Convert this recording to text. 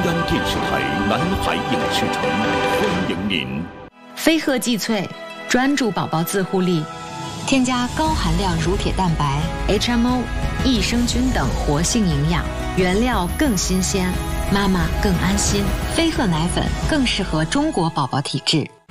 央电视台南海影视城欢迎您。 飞鹤济萃专注宝宝自护力，添加高含量乳铁蛋白、HMO、益生菌等活性营养，原料更新鲜，妈妈更安心。飞鹤奶粉更适合中国宝宝体质。